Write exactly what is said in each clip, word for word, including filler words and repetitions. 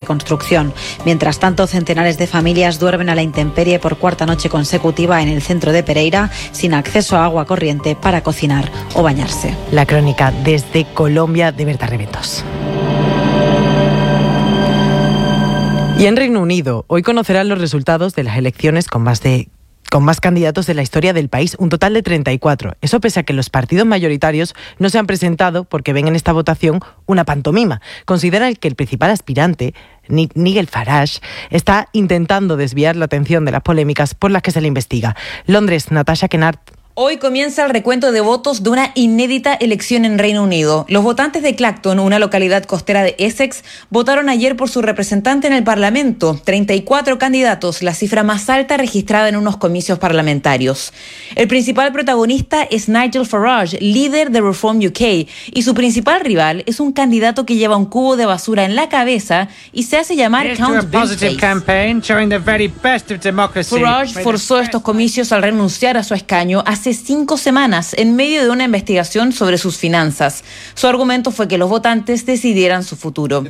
reconstrucción. Mientras tanto, centenares de familias duermen a la intemperie por cuarta noche consecutiva en el centro de Pereira, sin acceso a agua corriente para cocinar o bañarse. La crónica desde Colombia de Berta Reventos. Y en Reino Unido, hoy conocerán los resultados de las elecciones con más de con más candidatos de la historia del país, un total de treinta y cuatro. Eso pese a que los partidos mayoritarios no se han presentado porque ven en esta votación una pantomima. Consideran que el principal aspirante, Nigel Farage, está intentando desviar la atención de las polémicas por las que se le investiga. Londres, Natasha Kennard. Hoy comienza el recuento de votos de una inédita elección en Reino Unido. Los votantes de Clacton, una localidad costera de Essex, votaron ayer por su representante en el Parlamento. treinta y cuatro candidatos, la cifra más alta registrada en unos comicios parlamentarios. El principal protagonista es Nigel Farage, líder de Reform U K, y su principal rival es un candidato que lleva un cubo de basura en la cabeza y se hace llamar Count Baseface. Farage forzó estos comicios al renunciar a su escaño hace cinco semanas en medio de una investigación sobre sus finanzas. Su argumento fue que los votantes decidieran su futuro.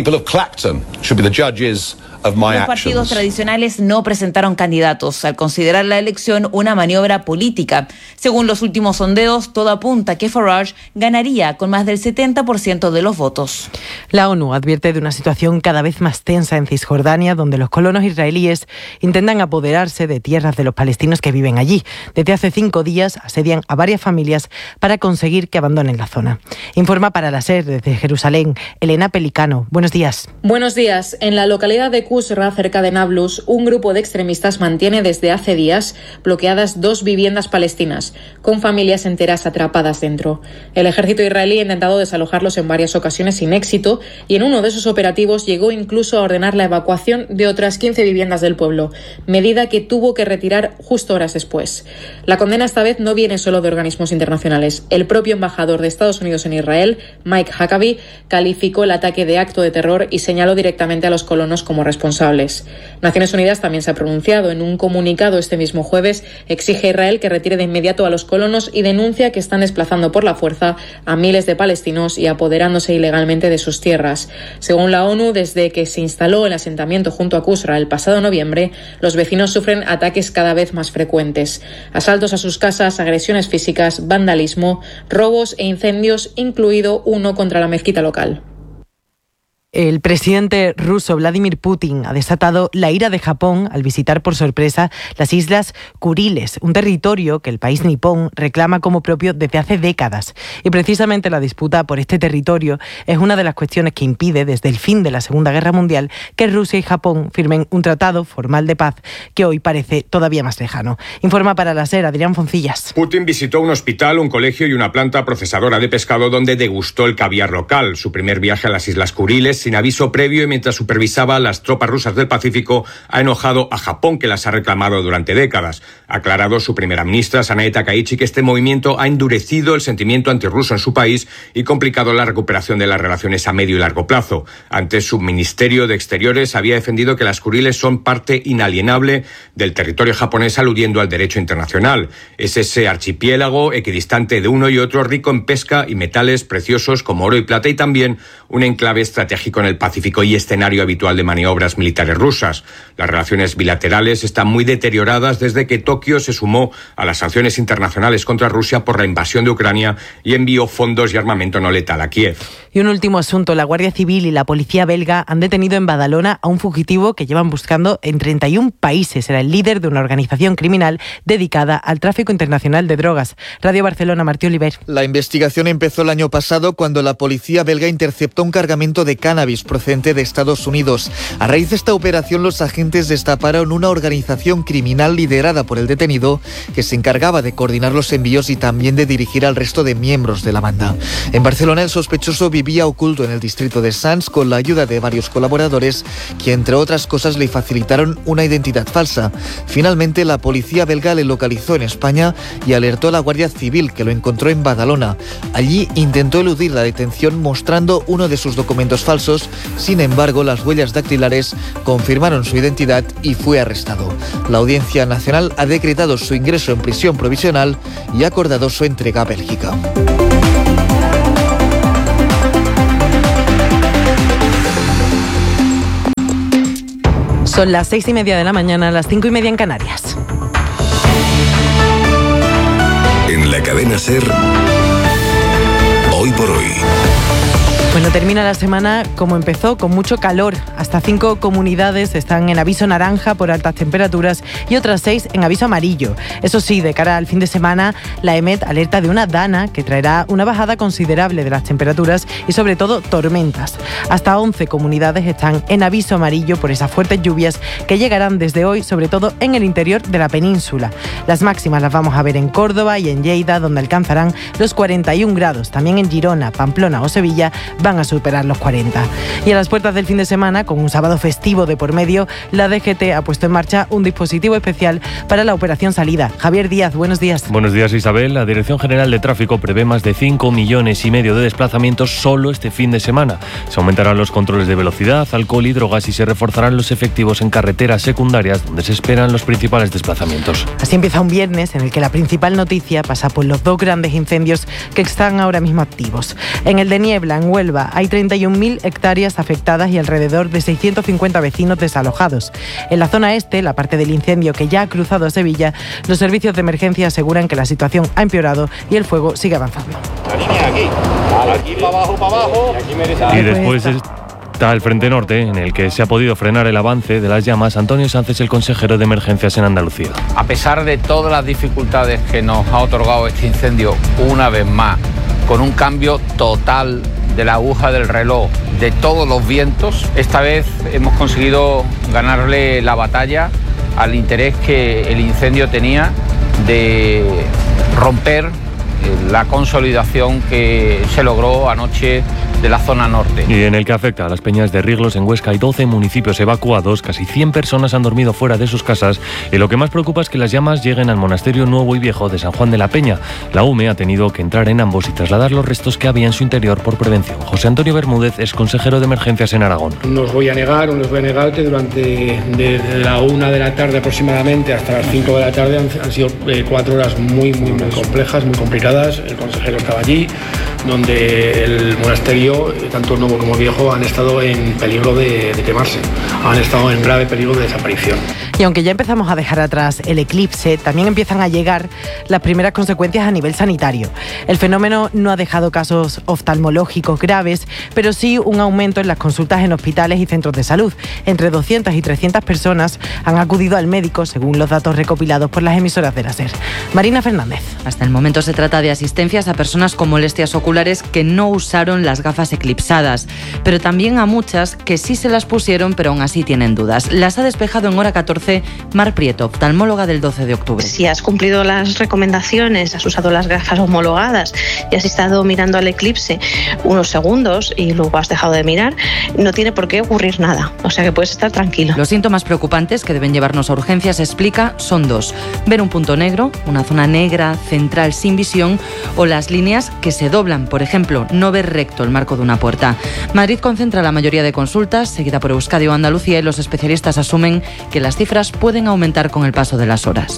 Los partidos tradicionales no presentaron candidatos al considerar la elección una maniobra política. Según los últimos sondeos, todo apunta a que Farage ganaría con más del setenta por ciento de los votos. La ONU advierte de una situación cada vez más tensa en Cisjordania, donde los colonos israelíes intentan apoderarse de tierras de los palestinos que viven allí. Desde hace cinco días asedian a varias familias para conseguir que abandonen la zona. Informa para la SER desde Jerusalén, Elena Pelicano. Buenos días. Buenos días. En la localidad de Qusra, cerca de Nablus, un grupo de extremistas mantiene desde hace días bloqueadas dos viviendas palestinas, con familias enteras atrapadas dentro. El ejército israelí ha intentado desalojarlos en varias ocasiones sin éxito y en uno de esos operativos llegó incluso a ordenar la evacuación de otras quince viviendas del pueblo, medida que tuvo que retirar justo horas después. La condena esta vez no viene solo de organismos internacionales. El propio embajador de Estados Unidos en Israel, Mike Huckabee, calificó el ataque de acto de terror y señaló directamente a los colonos como responsables. Naciones Unidas también se ha pronunciado. En un comunicado este mismo jueves exige a Israel que retire de inmediato a los colonos y denuncia que están desplazando por la fuerza a miles de palestinos y apoderándose ilegalmente de sus tierras. Según la ONU, desde que se instaló el asentamiento junto a Qusra el pasado noviembre, los vecinos sufren ataques cada vez más frecuentes. Asaltos a sus casas, agresiones físicas, vandalismo, robos e incendios, incluido uno contra la mezquita local. El presidente ruso Vladimir Putin ha desatado la ira de Japón al visitar por sorpresa las Islas Kuriles, un territorio que el país nipón reclama como propio desde hace décadas. Y precisamente la disputa por este territorio es una de las cuestiones que impide desde el fin de la Segunda Guerra Mundial que Rusia y Japón firmen un tratado formal de paz que hoy parece todavía más lejano. Informa para la SER Adrián Foncillas. Putin visitó un hospital, un colegio y una planta procesadora de pescado donde degustó el caviar local. Su primer viaje a las Islas Kuriles sin aviso previo y mientras supervisaba a las tropas rusas del Pacífico, ha enojado a Japón, que las ha reclamado durante décadas. Ha aclarado su primera ministra, Sanae Takaichi, que este movimiento ha endurecido el sentimiento antirruso en su país y complicado la recuperación de las relaciones a medio y largo plazo. Antes, su Ministerio de Exteriores había defendido que las Kuriles son parte inalienable del territorio japonés, aludiendo al derecho internacional. Es ese archipiélago equidistante de uno y otro, rico en pesca y metales preciosos como oro y plata, y también un enclave estratégico en el Pacífico y escenario habitual de maniobras militares rusas. Las relaciones bilaterales están muy deterioradas desde que Tokio se sumó a las sanciones internacionales contra Rusia por la invasión de Ucrania y envió fondos y armamento no letal a Kiev. Y un último asunto, la Guardia Civil y la policía belga han detenido en Badalona a un fugitivo que llevan buscando en treinta y un países. Era el líder de una organización criminal dedicada al tráfico internacional de drogas. Radio Barcelona, Martí Oliver. La investigación empezó el año pasado cuando la policía belga interceptó un cargamento de cannabis procedente de Estados Unidos. A raíz de esta operación, los agentes destaparon una organización criminal liderada por el detenido que se encargaba de coordinar los envíos y también de dirigir al resto de miembros de la banda. En Barcelona, el sospechoso vivía oculto en el distrito de Sants con la ayuda de varios colaboradores que, entre otras cosas, le facilitaron una identidad falsa. Finalmente, la policía belga le localizó en España y alertó a la Guardia Civil, que lo encontró en Badalona. Allí intentó eludir la detención mostrando uno de sus documentos falsos. Sin embargo, las huellas dactilares confirmaron su identidad y fue arrestado. La Audiencia Nacional ha decretado su ingreso en prisión provisional y ha acordado su entrega a Bélgica. Son las seis y media de la mañana, las cinco y media en Canarias. En la cadena SER, Hoy por Hoy. Bueno, termina la semana como empezó, con mucho calor. Hasta cinco comunidades están en aviso naranja por altas temperaturas y otras seis en aviso amarillo. Eso sí, de cara al fin de semana, la EMET alerta de una dana que traerá una bajada considerable de las temperaturas y sobre todo tormentas. Hasta once comunidades están en aviso amarillo por esas fuertes lluvias que llegarán desde hoy, sobre todo en el interior de la península. Las máximas las vamos a ver en Córdoba y en Lleida, donde alcanzarán los cuarenta y un grados. También en Girona, Pamplona o Sevilla van a superar los cuarenta. Y a las puertas del fin de semana, con un sábado festivo de por medio, la D G T ha puesto en marcha un dispositivo especial para la operación salida. Javier Díaz, buenos días. Buenos días, Isabel. La Dirección General de Tráfico prevé más de cinco millones y medio de desplazamientos solo este fin de semana. Se aumentarán los controles de velocidad, alcohol y drogas y se reforzarán los efectivos en carreteras secundarias donde se esperan los principales desplazamientos. Así empieza un viernes en el que la principal noticia pasa por los dos grandes incendios que están ahora mismo activos. En el de Niebla, en Huelva, hay treinta y un mil hectáreas afectadas y alrededor de seiscientos cincuenta vecinos desalojados. En la zona este, la parte del incendio que ya ha cruzado a Sevilla, los servicios de emergencia aseguran que la situación ha empeorado y el fuego sigue avanzando. La línea aquí, aquí para abajo, para abajo. Y después está el Frente Norte, en el que se ha podido frenar el avance de las llamas. Antonio Sánchez, el consejero de emergencias en Andalucía. A pesar de todas las dificultades que nos ha otorgado este incendio, una vez más, con un cambio total de la aguja del reloj, de todos los vientos, esta vez hemos conseguido ganarle la batalla al interés que el incendio tenía de romper la consolidación que se logró anoche de la zona norte. Y en el que afecta a las peñas de Riglos, en Huesca, hay doce municipios evacuados, casi cien personas han dormido fuera de sus casas y lo que más preocupa es que las llamas lleguen al monasterio nuevo y viejo de San Juan de la Peña. La U M E ha tenido que entrar en ambos y trasladar los restos que había en su interior por prevención. José Antonio Bermúdez es consejero de emergencias en Aragón. No os voy a negar, no os voy a negar que durante de la una de la tarde aproximadamente hasta las cinco de la tarde han, han sido eh, cuatro horas muy, muy, muy complejas, muy complicadas. El consejero estaba allí, donde el monasterio, tanto nuevo como viejo, han estado en peligro de, de quemarse, han estado en grave peligro de desaparición. Y aunque ya empezamos a dejar atrás el eclipse, también empiezan a llegar las primeras consecuencias a nivel sanitario. El fenómeno no ha dejado casos oftalmológicos graves, pero sí un aumento en las consultas en hospitales y centros de salud. Entre doscientas y trescientas personas han acudido al médico, según los datos recopilados por las emisoras de la SER. Marina Fernández. Hasta el momento se trata de asistencias a personas con molestias oculares que no usaron las gafas eclipsadas, pero también a muchas que sí se las pusieron, pero aún así tienen dudas. Las ha despejado en Hora catorce Mar Prieto, oftalmóloga del doce de octubre. Si has cumplido las recomendaciones, has usado las gafas homologadas y has estado mirando al eclipse unos segundos y luego has dejado de mirar, no tiene por qué ocurrir nada, o sea que puedes estar tranquilo. Los síntomas preocupantes que deben llevarnos a urgencias, explica, son dos: ver un punto negro, una zona negra central sin visión, o las líneas que se doblan, por ejemplo, no ver recto el marco de una puerta. Madrid concentra la mayoría de consultas, seguida por Euskadi o Andalucía, y los especialistas asumen que las cifras pueden aumentar con el paso de las horas.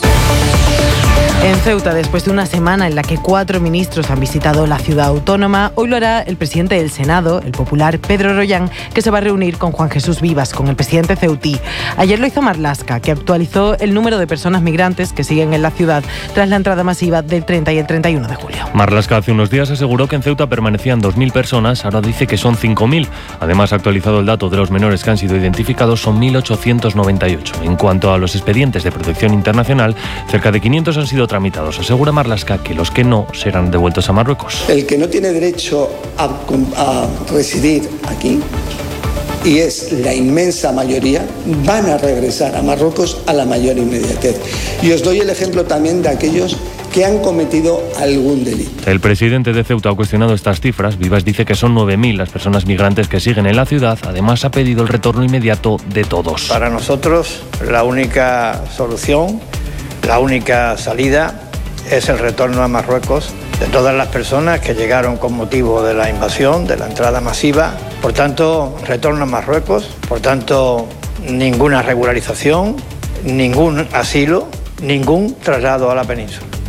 En Ceuta, después de una semana en la que cuatro ministros han visitado la ciudad autónoma, hoy lo hará el presidente del Senado, el popular Pedro Rollán, que se va a reunir con Juan Jesús Vivas, con el presidente ceutí. Ayer lo hizo Marlaska, que actualizó el número de personas migrantes que siguen en la ciudad tras la entrada masiva del treinta y el treinta y uno de julio. Marlaska hace unos días aseguró que en Ceuta permanecían dos mil personas, ahora dice que son cinco mil. Además, ha actualizado el dato de los menores que han sido identificados, son mil ochocientos noventa y ocho. En cuanto a los expedientes de protección internacional, cerca de quinientos han sido tramitados. Asegura Marlaska que los que no serán devueltos a Marruecos. El que no tiene derecho a, a residir aquí, y es la inmensa mayoría, van a regresar a Marruecos a la mayor inmediatez. Y os doy el ejemplo también de aquellos que han cometido algún delito. El presidente de Ceuta ha cuestionado estas cifras. Vivas dice que son nueve mil las personas migrantes que siguen en la ciudad. Además, ha pedido el retorno inmediato de todos. Para nosotros, la única solución, la única salida es el retorno a Marruecos de todas las personas que llegaron con motivo de la invasión, de la entrada masiva. Por tanto, retorno a Marruecos, por tanto, ninguna regularización, ningún asilo, ningún traslado a la península.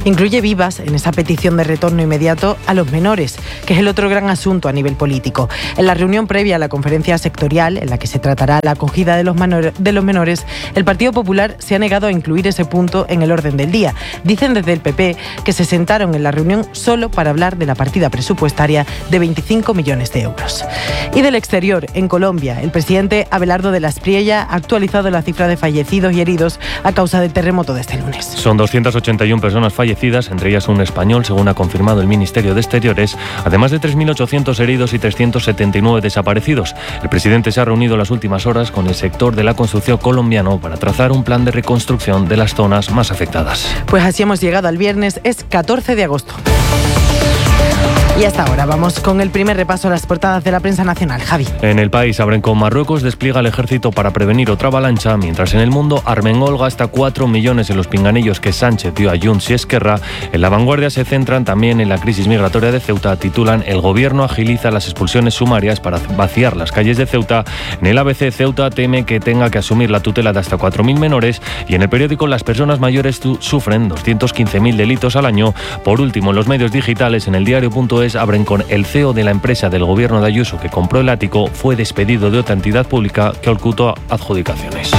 Incluye vivas en esa petición de retorno inmediato a los menores, que es el otro gran asunto a nivel político. En la reunión previa a la conferencia sectorial, en la que se tratará la acogida de los, menor, de los menores, el Partido Popular se ha negado a incluir ese punto en el orden del día. Dicen desde el P P que se sentaron en la reunión solo para hablar de la partida presupuestaria de veinticinco millones de euros. Y del exterior, en Colombia, el presidente Abelardo de la Espriella ha actualizado la cifra de fallecidos y heridos a causa del terremoto de este lunes. Son doscientas ochenta y una personas fallecidas, entre ellas un español, según ha confirmado el Ministerio de Exteriores, además de tres mil ochocientos heridos y trescientos setenta y nueve desaparecidos. El presidente se ha reunido en las últimas horas con el sector de la construcción colombiano para trazar un plan de reconstrucción de las zonas más afectadas. Pues así hemos llegado al viernes, es catorce de agosto. Y hasta ahora vamos con el primer repaso a las portadas de la prensa nacional. Javi. En el país abren con Marruecos, despliega el ejército para prevenir otra avalancha, mientras en el mundo Armengol gasta cuatro millones en los pinganillos que Sánchez dio a Junts y Esquerra. En La Vanguardia se centran también en la crisis migratoria de Ceuta. Titulan: el gobierno agiliza las expulsiones sumarias para vaciar las calles de Ceuta. En el A B C, Ceuta teme que tenga que asumir la tutela de hasta cuatro mil menores. Y en el periódico, las personas mayores sufren doscientos quince mil delitos al año. Por último, en los medios digitales, en el diario punto es abren con: el C E O de la empresa del gobierno de Ayuso que compró el ático fue despedido de otra entidad pública que ocultó adjudicaciones.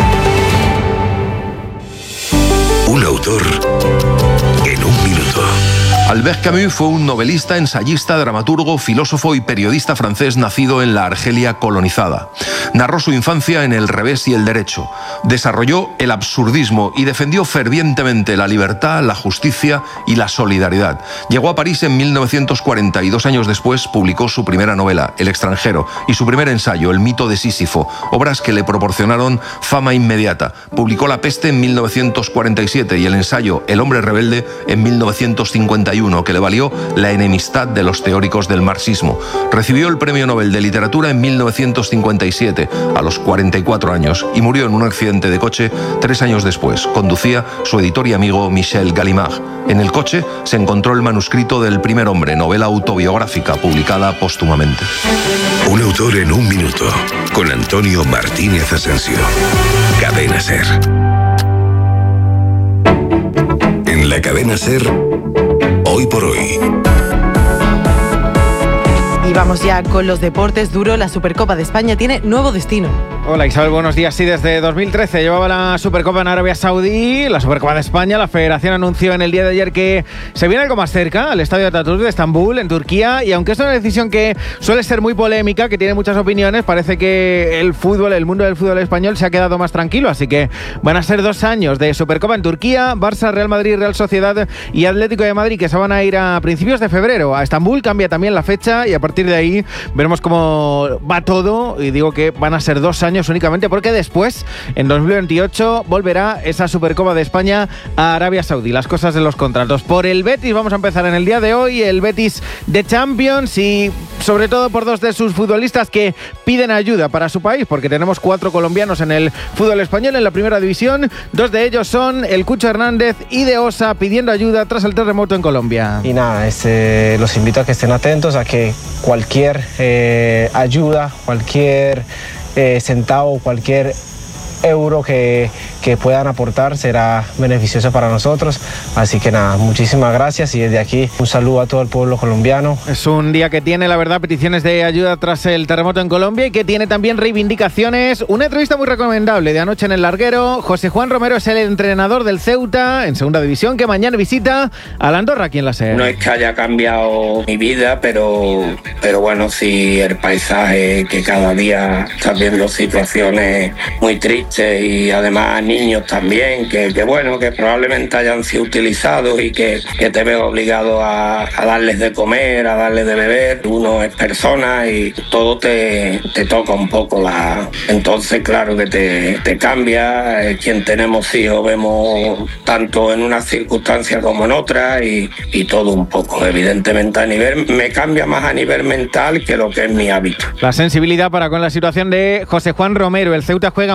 Un autor en un minuto. Albert Camus fue un novelista, ensayista, dramaturgo, filósofo y periodista francés nacido en la Argelia colonizada. Narró su infancia en el revés y el derecho. Desarrolló el absurdismo y defendió fervientemente la libertad, la justicia y la solidaridad. Llegó a París en mil novecientos cuarenta y dos años después publicó su primera novela, El extranjero, y su primer ensayo, El mito de Sísifo, obras que le proporcionaron fama inmediata. Publicó La peste en mil novecientos cuarenta y siete y el ensayo El hombre rebelde en mil novecientos cincuenta y uno, que le valió la enemistad de los teóricos del marxismo. Recibió el Premio Nobel de Literatura en mil novecientos cincuenta y siete, a los cuarenta y cuatro años, y murió en un accidente de coche tres años después. Conducía su editor y amigo Michel Gallimard. En el coche se encontró el manuscrito del Primer hombre, novela autobiográfica publicada póstumamente. Un autor en un minuto, con Antonio Martínez Asensio. Cadena SER. En la Cadena SER, Hoy por Hoy. Y vamos ya con los deportes. Duro, la Supercopa de España tiene nuevo destino. Hola Isabel, buenos días. Sí, desde dos mil trece llevaba la Supercopa en Arabia Saudí, la Supercopa de España. La Federación anunció en el día de ayer que se viene algo más cerca, al Estadio Atatürk de Estambul, en Turquía. Y aunque es una decisión que suele ser muy polémica, que tiene muchas opiniones, parece que el fútbol, el mundo del fútbol español se ha quedado más tranquilo. Así que van a ser dos años de Supercopa en Turquía. Barça, Real Madrid, Real Sociedad y Atlético de Madrid, que se van a ir a principios de febrero a Estambul. Cambia también la fecha y a partir de ahí veremos cómo va todo. Y digo que van a ser dos años únicamente, porque después, en dos mil veintiocho, volverá esa Supercopa de España a Arabia Saudí. Las cosas de los contratos. Por el Betis vamos a empezar en el día de hoy. El Betis de Champions, y sobre todo por dos de sus futbolistas que piden ayuda para su país, porque tenemos cuatro colombianos en el fútbol español en la primera división. Dos de ellos son el Cucho Hernández y De Osa, pidiendo ayuda tras el terremoto en Colombia. Y nada, este, los invito a que estén atentos, a que cualquier eh, ayuda, cualquier eh, centavo, cualquier euro que, que puedan aportar será beneficioso para nosotros. Así que nada, muchísimas gracias, y desde aquí un saludo a todo el pueblo colombiano. Es un día que tiene, la verdad, peticiones de ayuda tras el terremoto en Colombia, y que tiene también reivindicaciones. Una entrevista muy recomendable de anoche en El Larguero. José Juan Romero es el entrenador del Ceuta en segunda división, que mañana visita a la Andorra aquí en la SER. No es que haya cambiado mi vida, pero, pero bueno, sí el paisaje, que cada día estás viendo situaciones muy tristes, y además niños también, que, que bueno, que probablemente hayan sido utilizados y que, que te veo obligado a, a darles de comer, a darles de beber. Uno es persona y todo te, te toca un poco la... Entonces, claro que te, te cambia. Eh, quien tenemos hijos vemos tanto en unas circunstancias como en otras, y, y todo un poco. Evidentemente a nivel, me cambia más a nivel mental que lo que es mi hábito. La sensibilidad para con la situación de José Juan Romero. El Ceuta juega mañana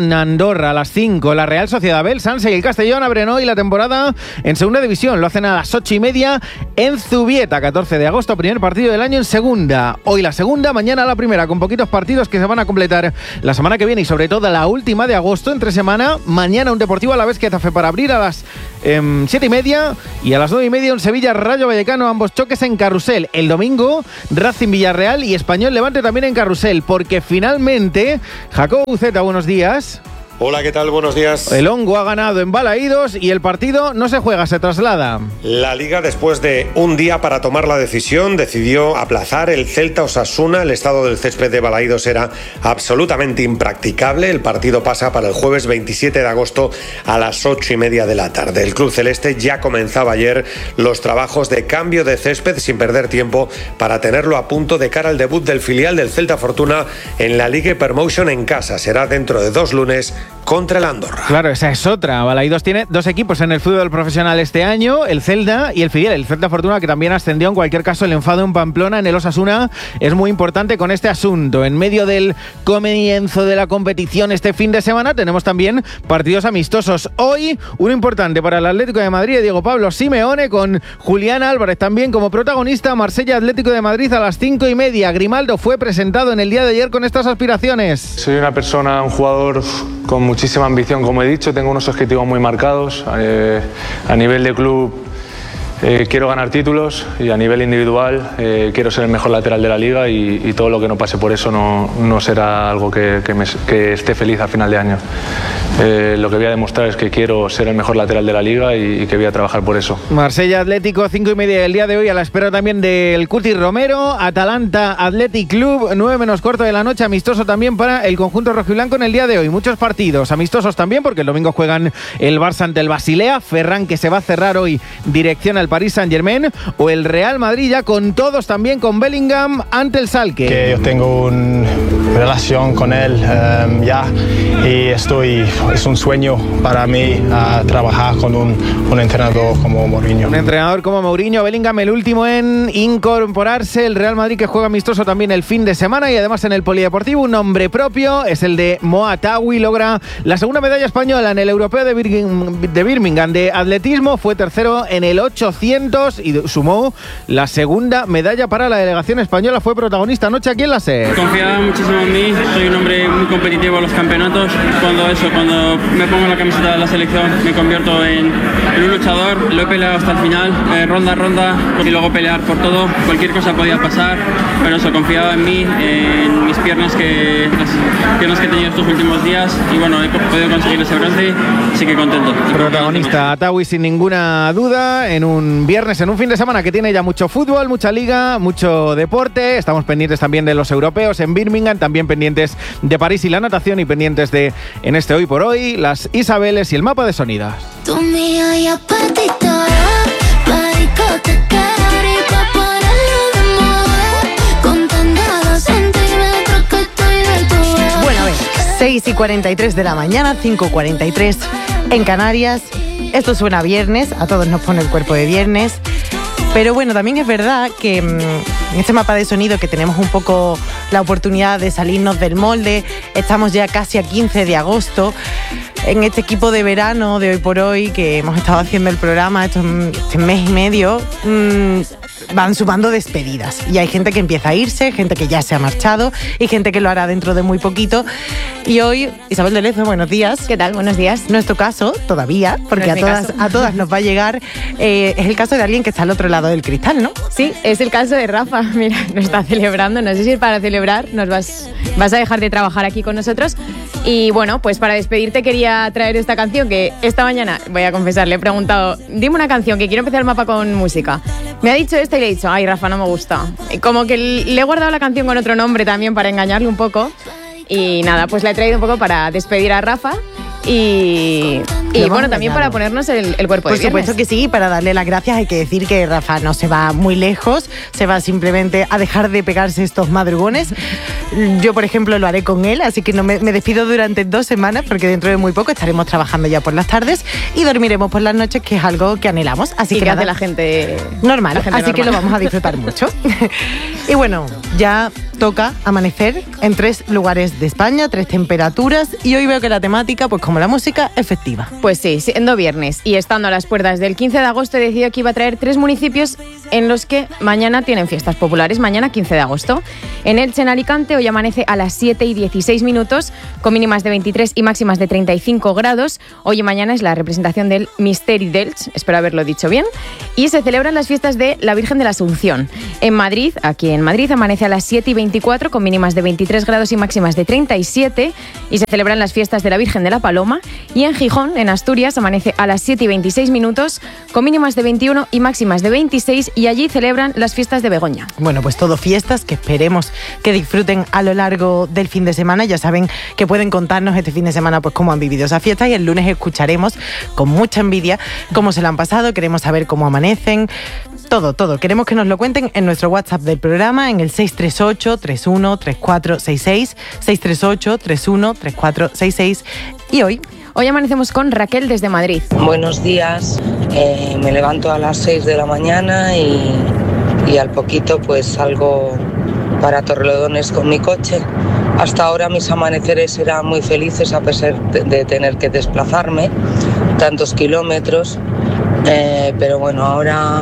Andorra a las cinco. La Real Sociedad B, el Sanse y el Castellón abren hoy la temporada en segunda división. Lo hacen a las ocho y media en Zubieta, catorce de agosto, primer partido del año en segunda. Hoy la segunda, mañana la primera, con poquitos partidos que se van a completar la semana que viene y sobre todo la última de agosto, entre semana. Mañana un Deportivo Alavés Getafe para abrir a las eh, siete y media y a las nueve y media un Sevilla Rayo Vallecano, ambos choques en Carrusel. El domingo Racing Villarreal y Español Levante también en Carrusel, porque finalmente Jacobo Uceta, buenos días. Hola, ¿qué tal? Buenos días. El Hongo ha ganado en Balaídos y el partido no se juega, se traslada. La Liga, después de un día para tomar la decisión, decidió aplazar el Celta Osasuna. El estado del césped de Balaídos era absolutamente impracticable. El partido pasa para el jueves veintisiete de agosto a las ocho y media de la tarde. El club celeste ya comenzaba ayer los trabajos de cambio de césped sin perder tiempo para tenerlo a punto de cara al debut del filial del Celta Fortuna en la Liga Promotion en casa. Será dentro de dos lunes contra el Andorra. Claro, esa es otra. Balaídos tiene dos equipos en el fútbol profesional este año, el Celta y el filial, el Celta Fortuna, que también ascendió. En cualquier caso, el enfado en Pamplona, en el Osasuna, es muy importante con este asunto. En medio del comienzo de la competición este fin de semana tenemos también partidos amistosos. Hoy, uno importante para el Atlético de Madrid, Diego Pablo Simeone, con Julián Álvarez también como protagonista. Marsella Atlético de Madrid a las cinco y media. Grimaldo fue presentado en el día de ayer con estas aspiraciones. Soy una persona, un jugador con muchísima ambición, como he dicho, tengo unos objetivos muy marcados. Eh, a nivel de club eh, quiero ganar títulos y a nivel individual eh, quiero ser el mejor lateral de la liga y, y todo lo que no pase por eso no, no será algo que, que, me, que esté feliz a final de año. Eh, lo que voy a demostrar es que quiero ser el mejor lateral de la liga y, y que voy a trabajar por eso. Marsella Atlético, cinco y media del día de hoy, a la espera también del Cuti Romero. Atalanta Athletic Club, nueve menos cuarto de la noche, amistoso también para el conjunto rojiblanco en el día de hoy. Muchos partidos amistosos también, porque el domingo juegan el Barça ante el Basilea, Ferran, que se va a cerrar hoy dirección al Paris Saint-Germain, o el Real Madrid ya con todos, también con Bellingham ante el Schalke. Que yo tengo una relación con él um, ya y estoy... Es un sueño para mí uh, trabajar con un, un entrenador como Mourinho. Un entrenador como Mourinho. Bellingham, el último en incorporarse. El Real Madrid, que juega amistoso también el fin de semana y además en el Polideportivo. Un nombre propio es el de Moatawi. Logra la segunda medalla española en el Europeo de, Bir- de Birmingham de atletismo. Fue tercero en el ochocientos y sumó la segunda medalla para la delegación española. Fue protagonista anoche aquí en la SER. Confiaba muchísimo en mí. Soy un hombre muy competitivo en los campeonatos. Cuando eso, cuando me pongo la camiseta de la selección me convierto en, en un luchador. Lo he peleado hasta el final, eh, ronda a ronda, y luego pelear por todo. Cualquier cosa podía pasar, pero eso, confiaba en mí, en mis piernas, que las piernas que he tenido estos últimos días, y bueno, he podido conseguir ese bronce, así que contento. Protagonista Atawi sin ninguna duda, en un viernes, en un fin de semana que tiene ya mucho fútbol, mucha liga, mucho deporte. Estamos pendientes también de los europeos en Birmingham, también pendientes de París y la natación, y pendientes de, en este Hoy por Hoy, las Isabeles y el mapa de sonidos. Bueno, a ver, seis y cuarenta y tres de la mañana, cinco y cuarenta y tres en Canarias. Esto suena a viernes, a todos nos pone el cuerpo de viernes. Pero bueno, también es verdad que mmm, en este mapa de sonido, que tenemos un poco la oportunidad de salirnos del molde, estamos ya casi a quince de agosto, en este equipo de verano de Hoy por Hoy, que hemos estado haciendo el programa estos, este mes y medio, mmm, van sumando despedidas. Y hay gente que empieza a irse, gente que ya se ha marchado y gente que lo hará dentro de muy poquito. Y hoy, Isabel de Lezo, buenos días. ¿Qué tal? Buenos días. Nuestro caso, todavía, porque no a, todas, a todas nos va a llegar, eh, es el caso de alguien que está al otro lado del cristal, ¿no? Sí, es el caso de Rafa. Mira, nos está celebrando. No sé si es para celebrar, nos vas, vas a dejar de trabajar aquí con nosotros. Y bueno, pues para despedirte quería traer esta canción que esta mañana, voy a confesar, le he preguntado, dime una canción, que quiero empezar el mapa con música. Me ha dicho esta y le he dicho, ay, Rafa, no me gusta. Como que le he guardado la canción con otro nombre también para engañarle un poco. Y nada, pues la he traído un poco para despedir a Rafa. y, y bueno, también para ponernos el, el cuerpo Por de viernes. supuesto que sí, para darle las gracias hay que decir que Rafa no se va muy lejos, se va simplemente a dejar de pegarse estos madrugones. Yo, por ejemplo, lo haré con él, así que no me, me despido durante dos semanas porque dentro de muy poco estaremos trabajando ya por las tardes y dormiremos por las noches, que es algo que anhelamos. Así y que que nada, hace la gente normal, la gente así normal. que lo vamos a disfrutar mucho. Y bueno, ya toca amanecer en tres lugares de España, tres temperaturas, y hoy veo que la temática, pues como la música, es festiva. Pues sí, siendo viernes y estando a las puertas del quince de agosto, he decidido que iba a traer tres municipios en los que mañana tienen fiestas populares, mañana quince de agosto. En Elche, en Alicante, hoy amanece a las siete y dieciséis minutos, con mínimas de veintitrés y máximas de treinta y cinco grados. Hoy y mañana es la representación del Misteri d'Elx, espero haberlo dicho bien, y se celebran las fiestas de la Virgen de la Asunción. En Madrid, aquí en Madrid, amanece a las siete y veinticuatro, con mínimas de veintitrés grados y máximas de treinta y siete, y se celebran las fiestas de la Virgen de la Paloma. Y en Gijón, en Asturias, amanece a las siete y veintiséis minutos, con mínimas de veintiuno y máximas de veintiséis, y allí celebran las fiestas de Begoña. Bueno, pues todo fiestas que esperemos que disfruten a lo largo del fin de semana. Ya saben que pueden contarnos este fin de semana pues cómo han vivido esas fiestas, y el lunes escucharemos con mucha envidia cómo se la han pasado. Queremos saber cómo amanecen, todo, todo. Queremos que nos lo cuenten en nuestro WhatsApp del programa, en el seis tres ocho, tres uno, tres cuatro seis seis, seis tres ocho, tres uno, tres cuatro seis seis. Y hoy... Hoy amanecemos con Raquel desde Madrid. Buenos días, eh, me levanto a las seis de la mañana y, y al poquito pues salgo para Torrelodones con mi coche. Hasta ahora mis amaneceres eran muy felices a pesar de, de tener que desplazarme tantos kilómetros. Eh, pero bueno, ahora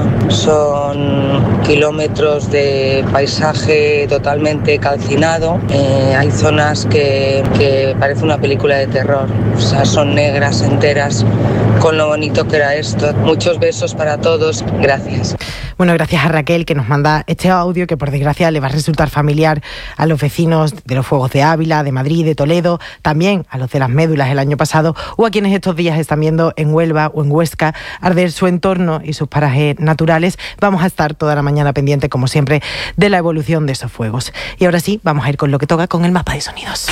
son kilómetros de paisaje totalmente calcinado. Eh, hay zonas que, que parece una película de terror, o sea, son negras enteras, con lo bonito que era esto. Muchos besos para todos, gracias. Bueno, gracias a Raquel, que nos manda este audio que por desgracia le va a resultar familiar a los vecinos de los Fuegos de Ávila, de Madrid, de Toledo, también a los de las Médulas el año pasado, o a quienes estos días están viendo en Huelva o en Huesca arder su entorno y sus parajes naturales. Vamos a estar toda la mañana pendiente, como siempre, de la evolución de esos fuegos. Y ahora sí, vamos a ir con lo que toca, con el mapa de sonidos.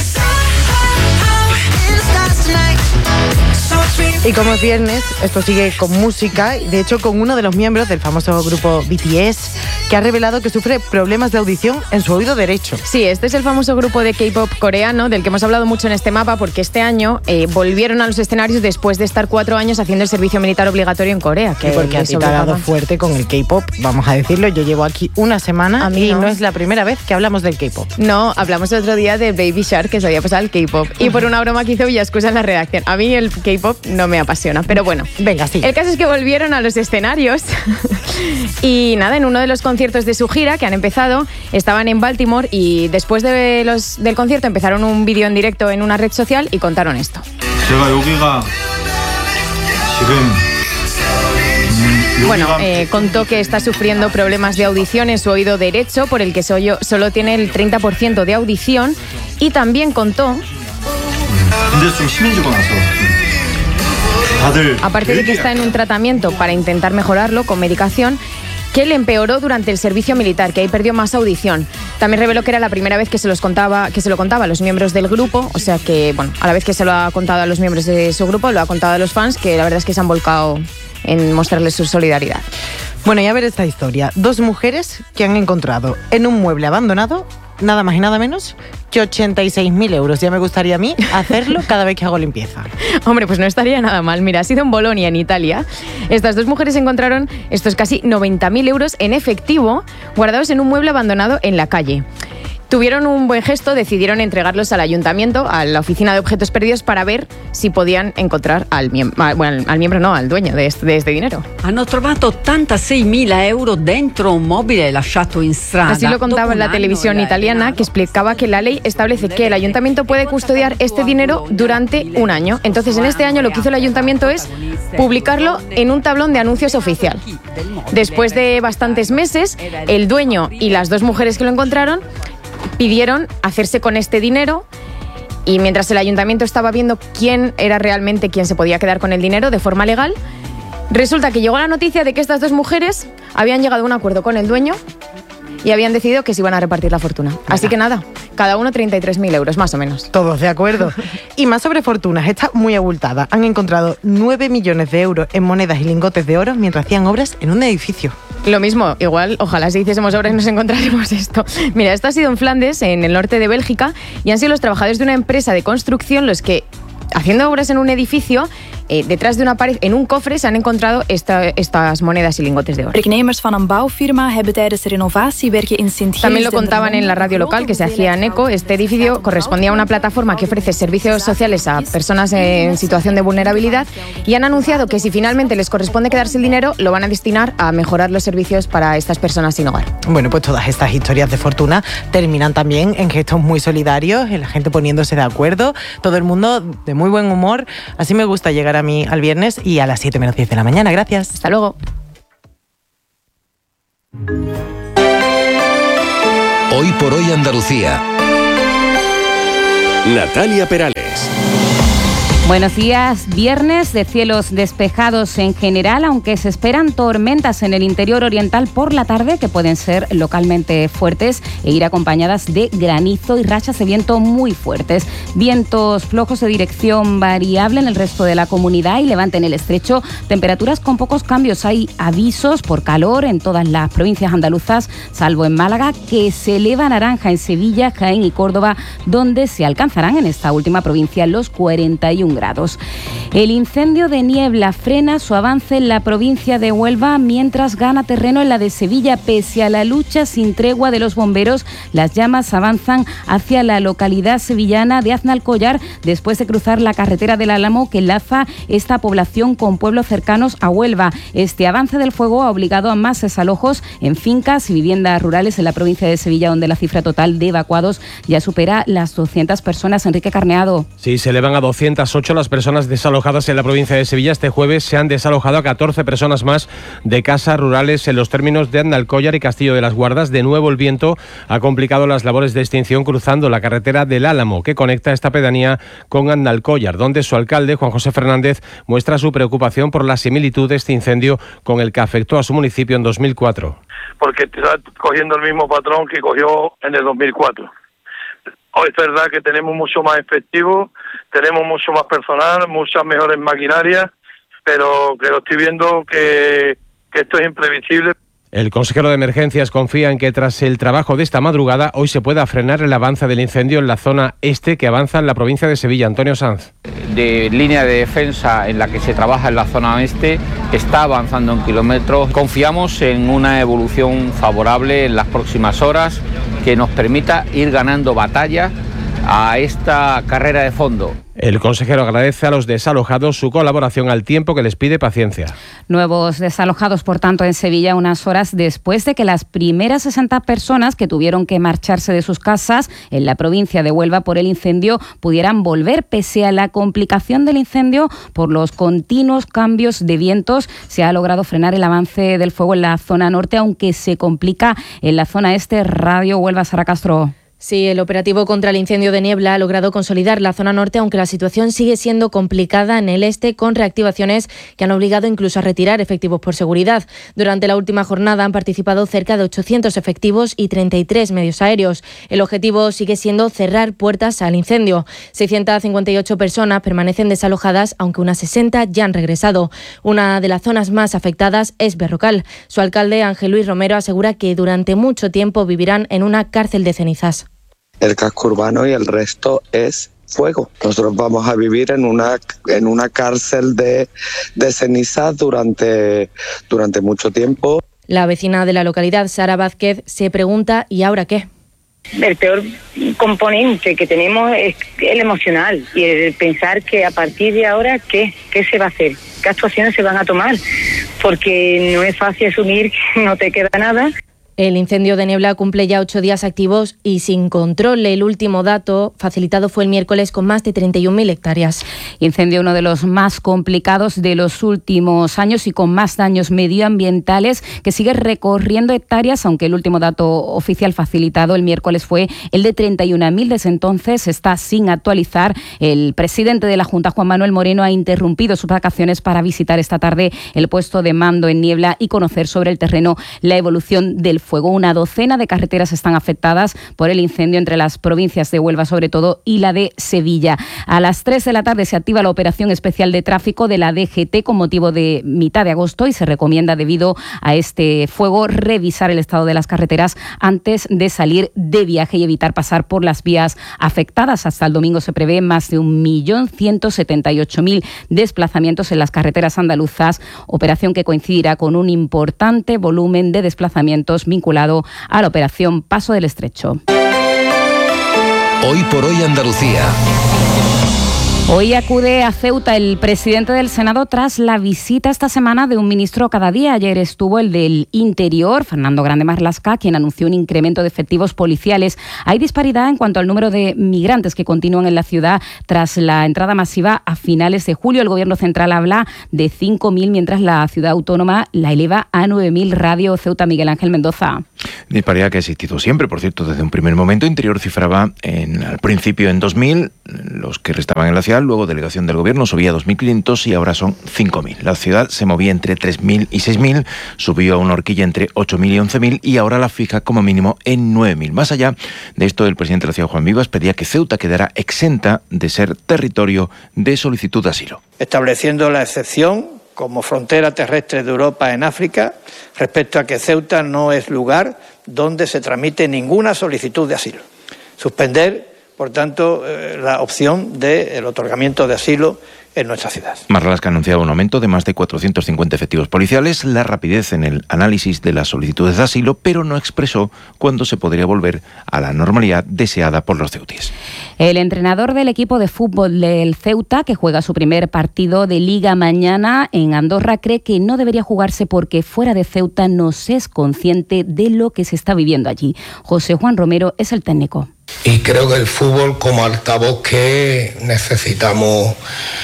Y como es viernes, esto sigue con música, de hecho con uno de los miembros del famoso grupo B T S, que ha revelado que sufre problemas de audición en su oído derecho. Sí, este es el famoso grupo de K-pop coreano del que hemos hablado mucho en este mapa, porque este año eh, volvieron a los escenarios después de estar cuatro años haciendo el servicio militar obligatorio en Corea. Que y porque a ti te ha dado fuerte con el K-pop, vamos a decirlo. Yo llevo aquí una semana y no. no es la primera vez que hablamos del K-pop. No, hablamos el otro día de Baby Shark, que se había pasado al K-pop. Y por una broma que hizo Villascusa en la redacción. A mí el K-pop no me apasiona, pero bueno. Venga, sí. El caso es que volvieron a los escenarios y nada, en uno de los conciertos de su gira que han empezado, estaban en Baltimore y después de los, del concierto empezaron un vídeo en directo en una red social y contaron esto. Bueno, eh, contó que está sufriendo problemas de audición en su oído derecho, por el que solo tiene el treinta por ciento de audición, y también contó, aparte de que está en un tratamiento para intentar mejorarlo con medicación, que le empeoró durante el servicio militar, que ahí perdió más audición. También reveló que era la primera vez que se los contaba, que se lo contaba a los miembros del grupo, o sea que, bueno, a la vez que se lo ha contado a los miembros de su grupo, lo ha contado a los fans, que la verdad es que se han volcado en mostrarles su solidaridad. Bueno, y a ver esta historia. Dos mujeres que han encontrado en un mueble abandonado nada más y nada menos que ochenta y seis mil euros. Ya me gustaría a mí hacerlo cada vez que hago limpieza. Hombre, pues no estaría nada mal. Mira, ha sido en Bolonia, en Italia. Estas dos mujeres encontraron estos casi noventa mil euros en efectivo guardados en un mueble abandonado en la calle. Tuvieron un buen gesto, decidieron entregarlos al ayuntamiento, a la oficina de objetos perdidos, para ver si podían encontrar al miembro, bueno, al miembro no, al dueño de este, de este dinero. Hanno trovato ottantaseimila euro dentro un mobile lasciato in strada. Así lo contaba en la televisión italiana, que explicaba que la ley establece que el ayuntamiento puede custodiar este dinero durante un año. Entonces, en este año lo que hizo el ayuntamiento es publicarlo en un tablón de anuncios oficial. Después de bastantes meses, el dueño y las dos mujeres que lo encontraron pidieron hacerse con este dinero, y mientras el ayuntamiento estaba viendo quién era realmente quien se podía quedar con el dinero de forma legal, resulta que llegó la noticia de que estas dos mujeres habían llegado a un acuerdo con el dueño y habían decidido que se iban a repartir la fortuna. Así que nada, cada uno treinta y tres mil euros, más o menos. Todos de acuerdo. Y más sobre fortunas, está muy abultada. Han encontrado nueve millones de euros en monedas y lingotes de oro mientras hacían obras en un edificio. Lo mismo, igual, ojalá si hiciésemos obras nos encontraremos esto. Mira, esto ha sido en Flandes, en el norte de Bélgica, y han sido los trabajadores de una empresa de construcción los que, haciendo obras en un edificio, eh, detrás de una pared, en un cofre, se han encontrado esta, estas monedas y lingotes de oro. Werknemers van een bouwfirma hebben tijdens de renovatie werken in Sint-Gilles. También lo contaban en la radio local que se hacía en ECO. Este edificio correspondía a una plataforma que ofrece servicios sociales a personas en situación de vulnerabilidad y han anunciado que si finalmente les corresponde quedarse el dinero, lo van a destinar a mejorar los servicios para estas personas sin hogar. Bueno, pues todas estas historias de fortuna terminan también en gestos muy solidarios, en la gente poniéndose de acuerdo, todo el mundo de muy buen humor. Así me gusta llegar a mí al viernes y a las siete menos diez de la mañana. Gracias. Hasta luego. Hoy por hoy Andalucía. Natalia Perales. Buenos días. Viernes de cielos despejados en general, aunque se esperan tormentas en el interior oriental por la tarde que pueden ser localmente fuertes e ir acompañadas de granizo y rachas de viento muy fuertes. Vientos flojos de dirección variable en el resto de la comunidad y levante en el estrecho. Temperaturas con pocos cambios. Hay avisos por calor en todas las provincias andaluzas, salvo en Málaga, que se eleva naranja en Sevilla, Jaén y Córdoba, donde se alcanzarán en esta última provincia los cuarenta y uno grados. El incendio de Niebla frena su avance en la provincia de Huelva mientras gana terreno en la de Sevilla. Pese a la lucha sin tregua de los bomberos, las llamas avanzan hacia la localidad sevillana de Aznalcóllar después de cruzar la carretera del Álamo que enlaza esta población con pueblos cercanos a Huelva. Este avance del fuego ha obligado a más desalojos en fincas y viviendas rurales en la provincia de Sevilla, donde la cifra total de evacuados ya supera las doscientas personas. Enrique Carneado. Sí, se elevan a doscientas ocho las personas desalojadas en la provincia de Sevilla. Este jueves se han desalojado a catorce personas más de casas rurales en los términos de Aznalcóllar y Castillo de las Guardas. De nuevo el viento ha complicado las labores de extinción cruzando la carretera del Álamo, que conecta esta pedanía con Aznalcóllar, donde su alcalde, Juan José Fernández, muestra su preocupación por la similitud de este incendio con el que afectó a su municipio en dos mil cuatro. Porque está cogiendo el mismo patrón que cogió en el dos mil cuatro. Hoy es verdad que tenemos mucho más efectivo, tenemos mucho más personal, muchas mejores maquinarias, pero que lo estoy viendo que, que esto es imprevisible. El consejero de Emergencias confía en que tras el trabajo de esta madrugada hoy se pueda frenar el avance del incendio en la zona este que avanza en la provincia de Sevilla. Antonio Sanz. De línea de defensa en la que se trabaja en la zona oeste está avanzando en kilómetros. Confiamos en una evolución favorable en las próximas horas que nos permita ir ganando batalla a esta carrera de fondo. El consejero agradece a los desalojados su colaboración al tiempo que les pide paciencia. Nuevos desalojados, por tanto, en Sevilla unas horas después de que las primeras sesenta personas que tuvieron que marcharse de sus casas en la provincia de Huelva por el incendio pudieran volver. Pese a la complicación del incendio por los continuos cambios de vientos, se ha logrado frenar el avance del fuego en la zona norte, aunque se complica en la zona este. Radio Huelva, Sara Castro. Sí, el operativo contra el incendio de Niebla ha logrado consolidar la zona norte, aunque la situación sigue siendo complicada en el este, con reactivaciones que han obligado incluso a retirar efectivos por seguridad. Durante la última jornada han participado cerca de ochocientos efectivos y treinta y tres medios aéreos. El objetivo sigue siendo cerrar puertas al incendio. seiscientas cincuenta y ocho personas permanecen desalojadas, aunque unas sesenta ya han regresado. Una de las zonas más afectadas es Berrocal. Su alcalde, Ángel Luis Romero, asegura que durante mucho tiempo vivirán en una cárcel de cenizas. El casco urbano y el resto es fuego. Nosotros vamos a vivir en una en una cárcel de, de cenizas durante, durante mucho tiempo. La vecina de la localidad, Sara Vázquez, se pregunta ¿y ahora qué? El peor componente que tenemos es el emocional y el pensar que a partir de ahora, ¿qué? ¿Qué se va a hacer? ¿Qué actuaciones se van a tomar? Porque no es fácil asumir que no te queda nada. El incendio de Niebla cumple ya ocho días activos y sin control. El último dato facilitado fue el miércoles con más de treinta y un mil hectáreas. Incendio uno de los más complicados de los últimos años y con más daños medioambientales, que sigue recorriendo hectáreas, aunque el último dato oficial facilitado el miércoles fue el de treinta y un mil. Desde entonces está sin actualizar. El presidente de la Junta, Juan Manuel Moreno, ha interrumpido sus vacaciones para visitar esta tarde el puesto de mando en Niebla y conocer sobre el terreno la evolución del fuego. Una docena de carreteras están afectadas por el incendio entre las provincias de Huelva, sobre todo, y la de Sevilla. A las tres de la tarde se activa la operación especial de tráfico de la D G T con motivo de mitad de agosto y se recomienda, debido a este fuego, revisar el estado de las carreteras antes de salir de viaje y evitar pasar por las vías afectadas. Hasta el domingo se prevé más de un millón ciento setenta y ocho mil desplazamientos en las carreteras andaluzas, operación que coincidirá con un importante volumen de desplazamientos vinculado a la operación Paso del Estrecho. Hoy por hoy Andalucía. Hoy acude a Ceuta el presidente del Senado tras la visita esta semana de un ministro cada día. Ayer estuvo el del Interior, Fernando Grande Marlaska, quien anunció un incremento de efectivos policiales. Hay disparidad en cuanto al número de migrantes que continúan en la ciudad tras la entrada masiva a finales de julio. El Gobierno central habla de cinco mil, mientras la ciudad autónoma la eleva a nueve mil. Radio Ceuta, Miguel Ángel Mendoza. Disparidad que ha existido siempre, por cierto, desde un primer momento. Interior cifraba en, al principio en dos mil los que restaban en la ciudad. Luego delegación del Gobierno subía a dos mil quinientos y ahora son cinco mil. La ciudad se movía entre tres mil y seis mil, subió a una horquilla entre ocho mil y once mil y ahora la fija como mínimo en nueve mil. Más allá de esto, el presidente de la ciudad, Juan Vivas, pedía que Ceuta quedara exenta de ser territorio de solicitud de asilo. Estableciendo la excepción como frontera terrestre de Europa en África, respecto a que Ceuta no es lugar donde se tramite ninguna solicitud de asilo. Suspender, por tanto, eh, la opción del otorgamiento de asilo en nuestra ciudad. Marlaska ha anunciado un aumento de más de cuatrocientos cincuenta efectivos policiales, la rapidez en el análisis de las solicitudes de asilo, pero no expresó cuándo se podría volver a la normalidad deseada por los ceutíes. El entrenador del equipo de fútbol del Ceuta, que juega su primer partido de Liga mañana en Andorra, cree que no debería jugarse porque fuera de Ceuta no se es consciente de lo que se está viviendo allí. José Juan Romero es el técnico. Y creo que el fútbol como altavoz que necesitamos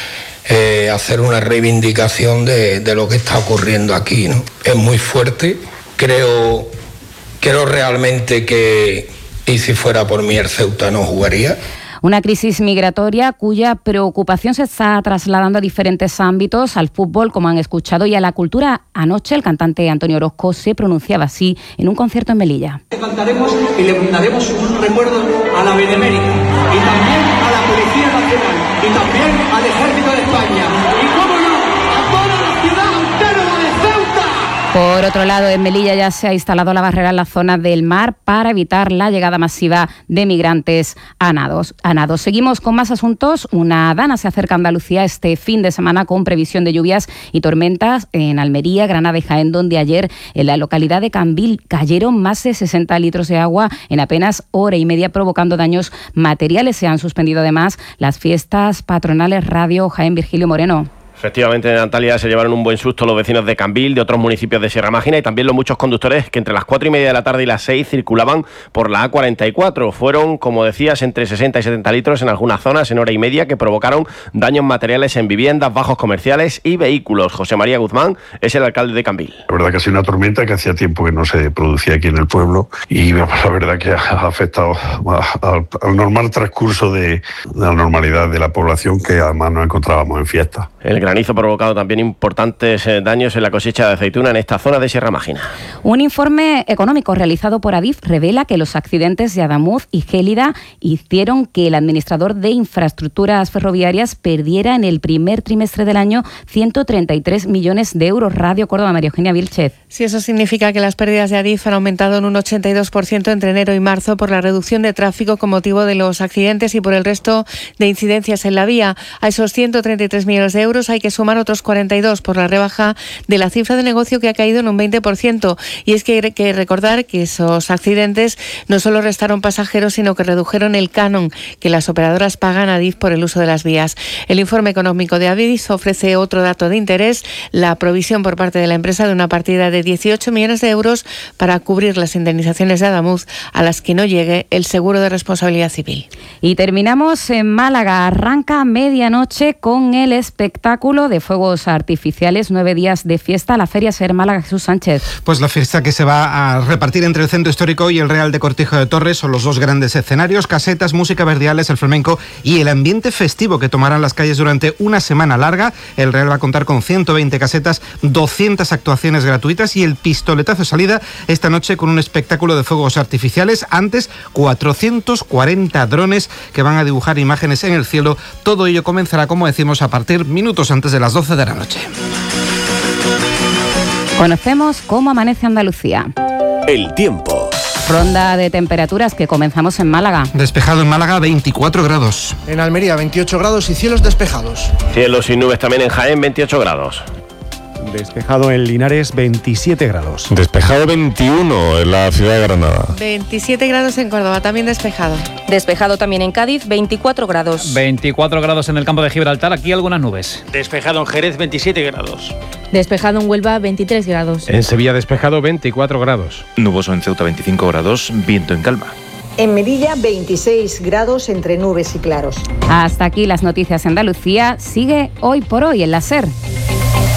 eh, hacer una reivindicación de, de lo que está ocurriendo aquí, ¿no? Es muy fuerte. Creo, creo realmente que, y si fuera por mí, el Ceuta no jugaría. Una crisis migratoria cuya preocupación se está trasladando a diferentes ámbitos, al fútbol, como han escuchado, y a la cultura. Anoche el cantante Antonio Orozco se pronunciaba así en un concierto en Melilla. Cantaremos y le brindaremos un recuerdo a la Benemérita y también a la Policía Nacional y también al Ejército de España y, cómo no, a toda la ciudad autónoma de Ceuta. Por otro lado, en Melilla ya se ha instalado la barrera en la zona del mar para evitar la llegada masiva de migrantes a nados. A nados. Seguimos con más asuntos. Una dana se acerca a Andalucía este fin de semana con previsión de lluvias y tormentas en Almería, Granada y Jaén, donde ayer en la localidad de Cambil cayeron más de sesenta litros de agua en apenas hora y media, provocando daños materiales. Se han suspendido además las fiestas patronales. Radio Jaén, Virgilio Moreno. Efectivamente, Natalia, se llevaron un buen susto los vecinos de Cambil, de otros municipios de Sierra Mágina y también los muchos conductores que entre las cuatro y media de la tarde y las seis circulaban por la A cuarenta y cuatro. Fueron, como decías, entre sesenta y setenta litros en algunas zonas en hora y media que provocaron daños materiales en viviendas, bajos comerciales y vehículos. José María Guzmán es el alcalde de Cambil. La verdad que ha sido una tormenta que hacía tiempo que no se producía aquí en el pueblo y la verdad que ha afectado al, al normal transcurso de, de la normalidad de la población, que además nos encontrábamos en fiesta. El granizo ha provocado también importantes daños en la cosecha de aceituna en esta zona de Sierra Mágina. Un informe económico realizado por Adif revela que los accidentes de Adamuz y Gélida hicieron que el administrador de infraestructuras ferroviarias perdiera en el primer trimestre del año ciento treinta y tres millones de euros. Radio Córdoba, María Eugenia Vilchez. Sí, eso significa que las pérdidas de Adif han aumentado en un ochenta y dos por ciento entre enero y marzo por la reducción de tráfico con motivo de los accidentes y por el resto de incidencias en la vía. A esos ciento treinta y tres millones de euros hay que sumar otros cuarenta y dos por la rebaja de la cifra de negocio, que ha caído en un veinte por ciento. Y es que hay que recordar que esos accidentes no solo restaron pasajeros, sino que redujeron el canon que las operadoras pagan a Adif por el uso de las vías. El informe económico de Adif ofrece otro dato de interés: la provisión por parte de la empresa de una partida de dieciocho millones de euros para cubrir las indemnizaciones de Adamuz a las que no llegue el seguro de responsabilidad civil. Y terminamos en Málaga. Arranca a medianoche con el espectáculo espectáculo de fuegos artificiales, nueve días de fiesta. La Feria Ser Málaga, Jesús Sánchez. Pues la fiesta que se va a repartir entre el Centro Histórico y el Real de Cortijo de Torres son los dos grandes escenarios, casetas, música verdiales, el flamenco y el ambiente festivo que tomarán las calles durante una semana larga. El Real va a contar con ciento veinte casetas, doscientas actuaciones gratuitas y el pistoletazo de salida esta noche con un espectáculo de fuegos artificiales. Antes, cuatrocientos cuarenta drones que van a dibujar imágenes en el cielo. Todo ello comenzará, como decimos, a partir minutos antes de las doce de la noche. Conocemos cómo amanece Andalucía. El tiempo. Ronda de temperaturas que comenzamos en Málaga. Despejado en Málaga, veinticuatro grados. En Almería, veintiocho grados y cielos despejados. Cielos sin nubes también en Jaén, veintiocho grados. Despejado en Linares, veintisiete grados. Despejado veintiuno en la ciudad de Granada. veintisiete grados en Córdoba, también despejado. Despejado también en Cádiz, veinticuatro grados. veinticuatro grados en el campo de Gibraltar, aquí algunas nubes. Despejado en Jerez, veintisiete grados. Despejado en Huelva, veintitrés grados. En Sevilla despejado, veinticuatro grados. Nuboso en Ceuta, veinticinco grados, viento en calma. En Melilla, veintiséis grados entre nubes y claros. Hasta aquí las noticias de Andalucía. Sigue Hoy por Hoy en la SER.